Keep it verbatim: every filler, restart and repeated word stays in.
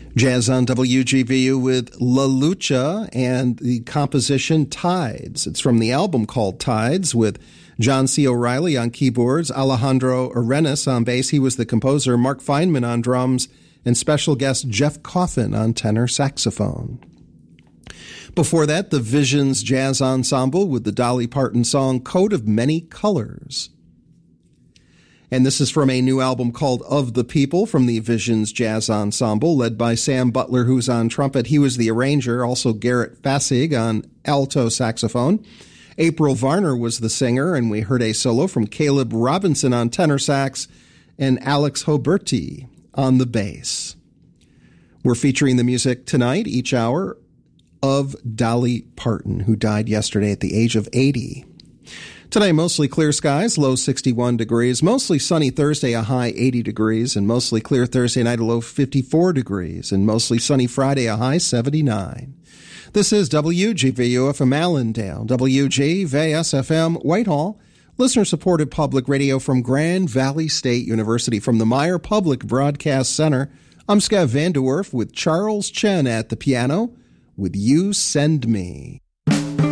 Jazz on W G V U with La Lucha and the composition Tides. It's from the album called Tides with John C. O'Reilly on keyboards, Alejandro Arenas on bass. He was the composer, Mark Feynman on drums, and special guest Jeff Coffin on tenor saxophone. Before that, the Visions Jazz Ensemble with the Dolly Parton song Coat of Many Colors. And this is from a new album called Of the People from the Visions Jazz Ensemble, led by Sam Butler, who's on trumpet. He was the arranger, also Garrett Fassig on alto saxophone. April Varner was the singer, and we heard a solo from Caleb Robinson on tenor sax and Alex Hoberti on the bass. We're featuring the music tonight, each hour, of Dolly Parton, who died yesterday at the age of eighty. Today, mostly clear skies, low sixty-one degrees. Mostly sunny Thursday, a high eighty degrees. And mostly clear Thursday night, a low fifty-four degrees. And mostly sunny Friday, a high seventy-nine. This is W G V U F M Allendale, W G V S F M Whitehall, listener-supported public radio from Grand Valley State University. From the Meyer Public Broadcast Center, I'm Skev Van Der Werf with Charles Chen at the piano with You Send Me.